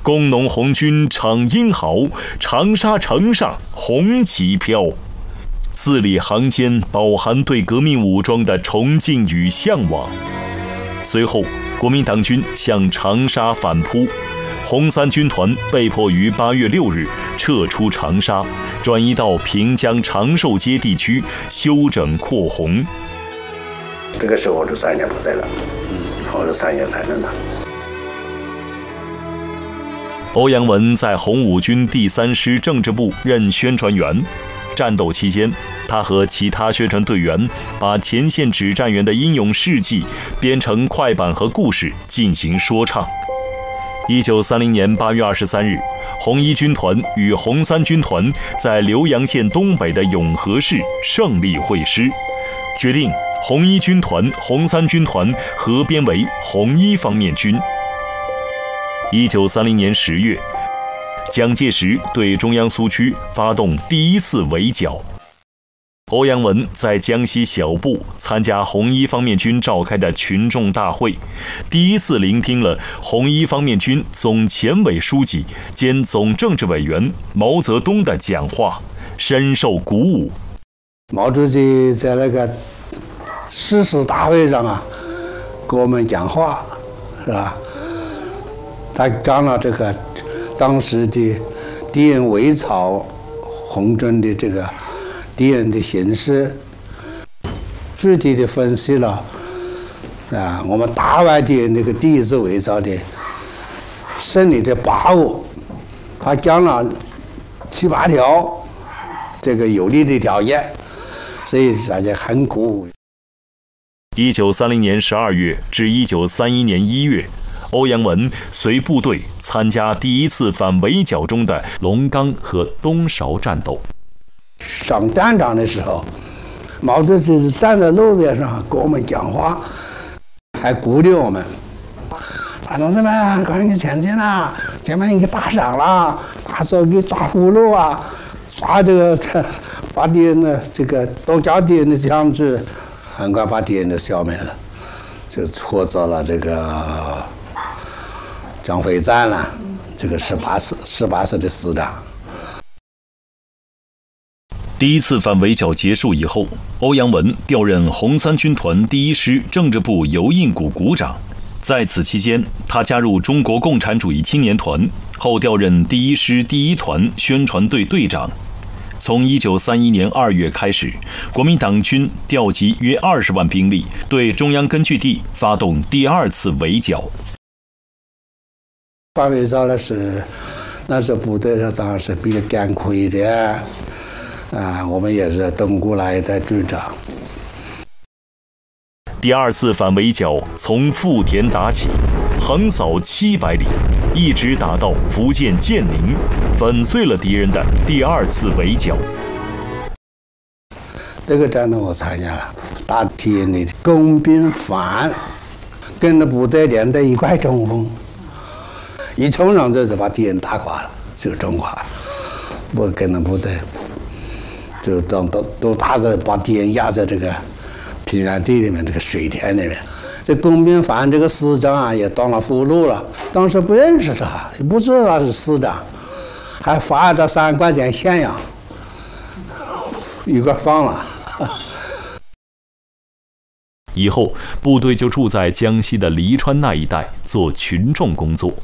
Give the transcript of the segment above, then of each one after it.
工农红军逞英豪，长沙城上红旗飘。字里行间饱含对革命武装的崇敬与向往。随后，国民党军向长沙反扑，红三军团被迫于8月6日撤出长沙，转移到平江长寿街地区休整扩红。 这个时候这3年不在了，我这3年才能拿。 欧阳文在红五军第3师政治部任宣传员。战斗期间，他和其他宣传队员把前线指战员的英勇事迹编成快板和故事进行说唱。1930年8月23日，红一军团与红三军团在浏阳县东北的永和市胜利会师，决定红一军团、红三军团合编为红一方面军。1930年10月，蒋介石对中央苏区发动第1次围剿。欧阳文在江西小布参加红一方面军召开的群众大会，第一次聆听了红一方面军总前委书记兼总政治委员毛泽东的讲话，深受鼓舞。 毛主席在那个誓师大会上给我们讲话，是吧？他讲了这个当时的敌人围剿红军的这个敌人的形势，具体的分析了我们打败敌人这个第一次围剿的胜利的把握。他讲了7、8条这个有利的条件，所以大家很鼓舞。 1930年12月至1931年1月，欧阳文随部队参加第1次反围剿中的龙岗和东韶战斗。 上战场的时候，毛主席站在路边上给我们讲话，还鼓励我们：“同志们，赶紧前进啦！前面一个打仗啦，他说给抓俘虏抓这个把敌人的这个都叫敌人的枪支，很快把敌人都消灭了，就挫折了这个张飞战了，这个18师的师长。” 第1次反围剿结束以后，欧阳文调任红三军团第1师政治部油印股股长。在此期间，他加入中国共产主义青年团，后调任第1师第1团宣传队队长。从1931年2月开始，国民党军调集约20万兵力，对中央根据地发动第2次围剿。 反围剿的是那时候部队上当然是比较艰苦一点我们也是东姑来的队长。 第2次反围剿从富田打起，横扫700里，一直打到福建建宁，粉碎了敌人的第2次围剿。 这个战斗我参加了，打敌人的工兵反，跟着部队连在一块冲锋，一冲上就是把敌人打垮了，就冲垮了。我跟着部队就都打着，把敌人压在这个平原地里面，这个水田里面。这工兵反这个师长也当了俘虏了，当时不认识他，也不知道他是师长，还罚他3块钱现洋，一块放了。 以后部队就住在江西的黎川那一带做群众工作，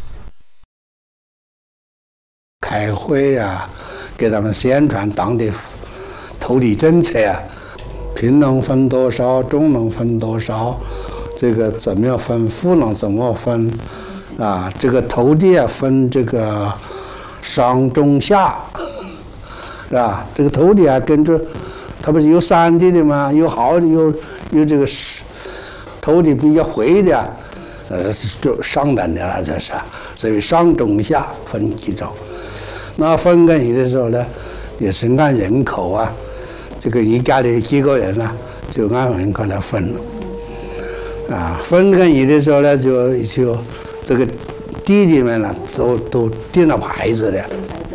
开会给他们宣传党的土地政策贫农分多少，中农分多少，这个怎么样分，富农怎么分这个土地分这个上中下，是吧？这个土地跟着，它不是有山地的吗？有好的，有这个土地比较灰的，就上等的了，这是，所以上中下分几种。那分给你的时候呢，也是按人口这个一家里几个人就按人口来分了。分给你的时候呢，就这个地里面都钉了牌子的。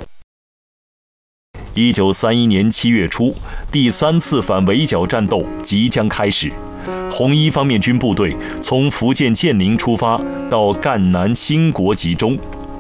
1931年7月初，第3次反围剿战斗即将开始。红一方面军部队从福建建宁出发，到赣南兴国集中，